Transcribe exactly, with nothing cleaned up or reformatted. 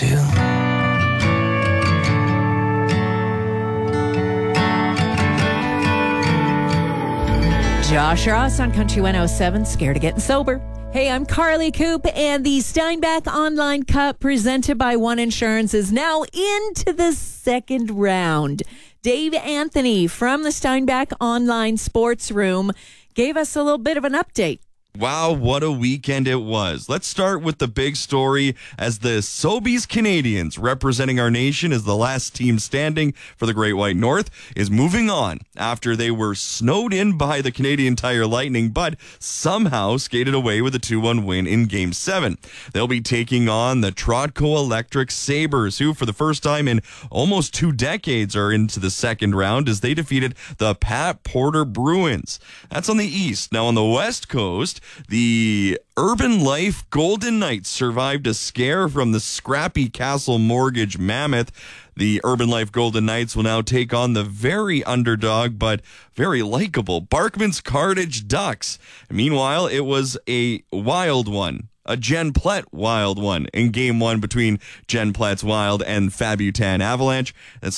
too. Josh Ross on Country one oh seven, Scared of Getting Sober. Hey, I'm Carly Coop, and the Steinbach Online Cup presented by One Insurance is now into the second round. Dave Anthony from the Steinbach Online Sports Room gave us a little bit of an update. Wow, what a weekend it was. Let's start with the big story as the Sobeys Canadians, representing our nation as the last team standing for the Great White North, is moving on after they were snowed in by the Canadian Tire Lightning, but somehow skated away with a two one win in Game seven. They'll be taking on the Trotco Electric Sabres, who for the first time in almost two decades are into the second round as they defeated the Pat Porter Bruins. That's on the east. Now on the west coast, the Urban Life Golden Knights survived a scare from the scrappy Castle Mortgage Mammoth. The Urban Life Golden Knights will now take on the very underdog but very likable Barkman's Cartage Ducks. Meanwhile, it was a wild one. A Jen Plett wild one in game one between Jen Plett's Wild and Fabutan Avalanche. That's